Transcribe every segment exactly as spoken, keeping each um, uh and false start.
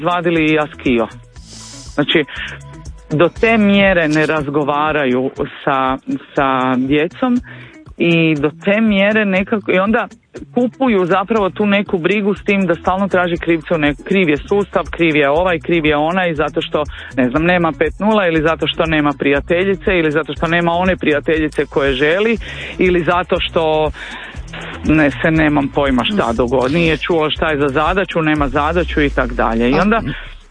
izvadili jaskio. Znači, do te mjere ne razgovaraju sa, sa djecom i do te mjere nekako, i onda kupuju zapravo tu neku brigu s tim da stalno traži krivce, ne, kriv je sustav, kriv je ovaj, kriv je onaj, zato što, ne znam, nema pet nula ili zato što nema prijateljice ili zato što nema one prijateljice koje želi ili zato što ne se nemam pojma šta dogodi, nije čuo šta je za zadaću, nema zadaću i tak dalje. I onda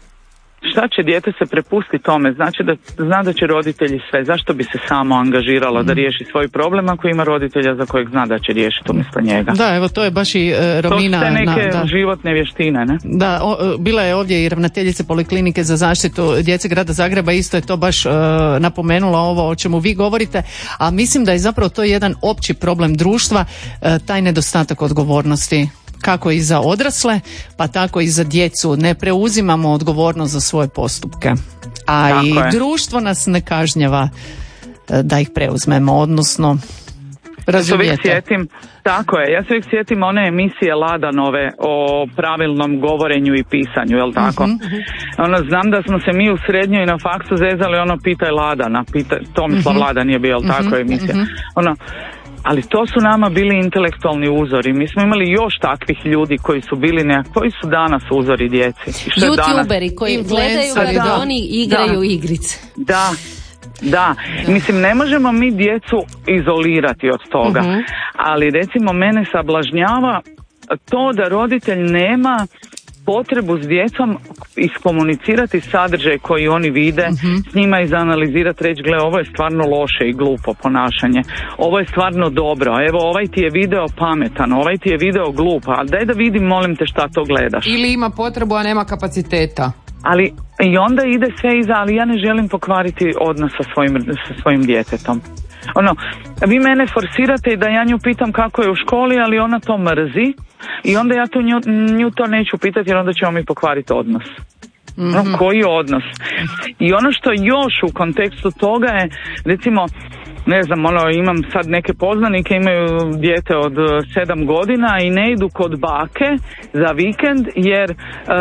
šta će dijete se prepustiti tome? Znači da zna da će roditelji sve. Zašto bi se samo angažiralo da riješi svoj problem ako ima roditelja za kojeg zna da će riješiti umjesto njega? Da, evo to je baš i uh, Romina. To su te neke na, da. životne vještine, ne? Da, o, bila je ovdje i ravnateljica Poliklinike za zaštitu djece grada Zagreba, isto je to baš uh, napomenula ovo o čemu vi govorite, a mislim da je zapravo to jedan opći problem društva, uh, taj nedostatak odgovornosti. Kako i za odrasle, pa tako i za djecu. Ne preuzimamo odgovornost za svoje postupke. A tako i je. društvo nas ne kažnjava da ih preuzmemo, odnosno razumijete. Ja se uvijek sjetim, tako je, ja se uvijek sjetim one emisije Ladanove o pravilnom govorenju i pisanju, jel tako? Uh-huh. Ono, znam da smo se mi u srednjoj na faksu zezali, ono, pitaj Ladana, pita, Tomislav uh-huh. Ladan je bio, jel tako, uh-huh. emisija. Uh-huh. Ono, ali to su nama bili intelektualni uzori. Mi smo imali još takvih ljudi koji su bili ne, koji su danas uzori djeci. YouTuberi koji gledaju da, da oni igraju da. igrice. Da, da. Mislim, ne možemo mi djecu izolirati od toga. Uh-huh. Ali recimo mene sablažnjava to da roditelj nema potrebu s djecom iskomunicirati sadržaj koji oni vide, uh-huh. s njima izanalizirati, reći gle, ovo je stvarno loše i glupo ponašanje, ovo je stvarno dobro, evo ovaj ti je video pametan, ovaj ti je video glup, ali daj da vidim, molim te, šta to gledaš. Ili ima potrebu, a nema kapaciteta. Ali i onda ide sve iza, ali ja ne želim pokvariti odnos sa svojim, sa svojim djetetom. Ono, vi mene forsirate da ja nju pitam kako je u školi, ali ona to mrzi i onda ja tu nju, nju to neću pitati jer onda ćemo mi pokvariti odnos. Mm-hmm. No, koji odnos? I ono što još u kontekstu toga je, recimo, ne znam, ono, imam sad neke poznanike, imaju dijete od sedam godina i ne idu kod bake za vikend jer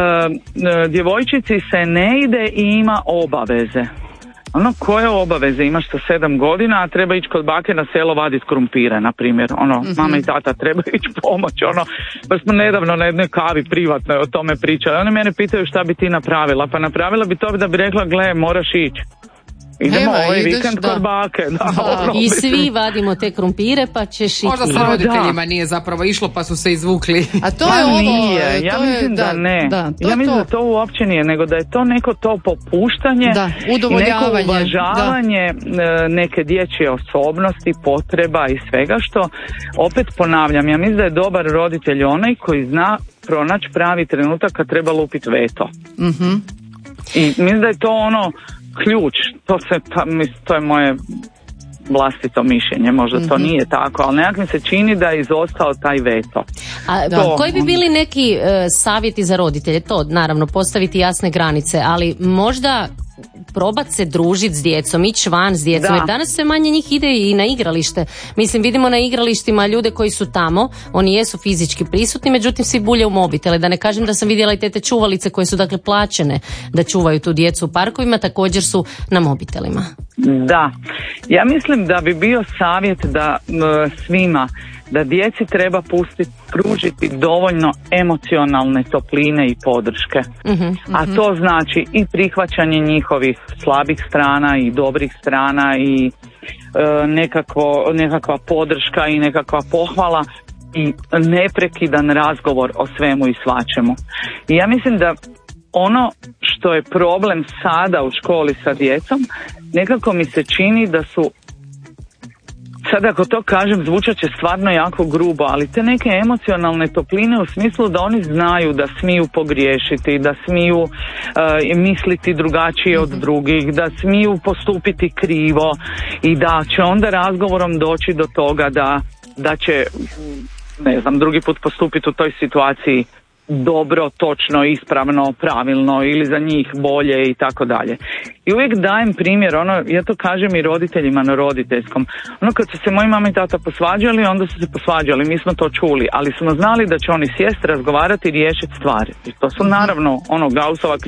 uh, djevojčici se ne ide i ima obaveze. Ono, koje obaveze imaš sa sedam godina, a treba ići kod bake na selo vaditi krumpire, na primjer. Ono, mm-hmm. mama i tata treba ići pomoć, ono, pa smo nedavno na jednoj kavi privatnoj o tome pričali. Oni mene pitaju šta bi ti napravila, pa napravila bi to da bi rekla, gle, moraš ići. Idemo Evo, ovaj ideš, vikend da. kod bake. Da, da. ono, I svi vadimo te krumpire pa ćeš i možda sa roditeljima nije zapravo išlo pa su se izvukli. A to je ovo. Nije. Ja mislim da, da ne. Da, ja mislim to. da to uopće nije, nego da je to neko to popuštanje da, i neko uvažavanje da. neke dječje osobnosti, potreba i svega što, opet ponavljam, ja mislim da je dobar roditelj onaj koji zna pronaći pravi trenutak kad treba lupiti veto. Mhm. I mislim da je to ono ključ, to se, pa, to je moje vlastito mišljenje, možda mm-hmm. to nije tako, ali nekak mi se čini da je izostao taj veto. A to, koji bi bili neki uh, savjeti za roditelje? To, naravno, postaviti jasne granice, ali možda probat se družiti s djecom, ići van s djecom, da. Jer danas sve manje njih ide i na igralište. Mislim, vidimo na igralištima ljude koji su tamo, oni jesu fizički prisutni, međutim svi bulje u mobitele. Da ne kažem da sam vidjela i tete čuvalice koje su dakle plaćene da čuvaju tu djecu u parkovima, također su na mobitelima. Da, ja mislim da bi bio savjet da uh, svima da djeci treba pustiti, pružiti dovoljno emocionalne topline i podrške. Uh-huh, uh-huh. A to znači i prihvaćanje njihovih slabih strana i dobrih strana i e, nekakvo, nekakva podrška i nekakva pohvala i neprekidan razgovor o svemu i svačemu. I ja mislim da ono što je problem sada u školi sa djecom, nekako mi se čini da su, sad ako to kažem zvučat će stvarno jako grubo, ali te neke emocionalne topline u smislu da oni znaju da smiju pogriješiti, da smiju uh, misliti drugačije od drugih, da smiju postupiti krivo i da će onda razgovorom doći do toga da, da će, ne znam, drugi put postupiti u toj situaciji dobro, točno, ispravno, pravilno ili za njih bolje i tako dalje. I uvijek dajem primjer, ono, ja to kažem i roditeljima na roditeljskom. Ono, kad su se moji mama i tata posvađali, onda su se posvađali, mi smo to čuli, ali smo znali da će oni sjesti, razgovarati i riješiti stvari. I to su naravno ono Gaussova